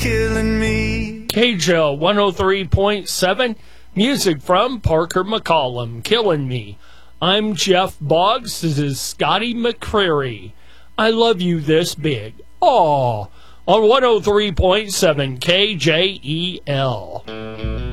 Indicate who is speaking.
Speaker 1: killing me.
Speaker 2: KJL 103.7, music from Parker McCollum, Killing Me. I'm Jeff Boggs. This is Scotty McCreery. I love you this big. Aw, on 103.7 KJEL.